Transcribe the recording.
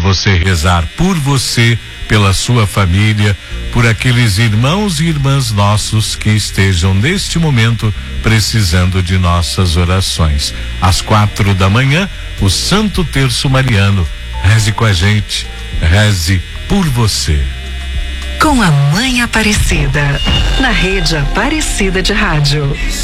você rezar por você, pela sua família, por aqueles irmãos e irmãs nossos que estejam neste momento precisando de nossas orações. Às 4h, o Santo Terço Mariano. Reze com a gente, reze por você. Com a Mãe Aparecida, na Rede Aparecida de Rádio.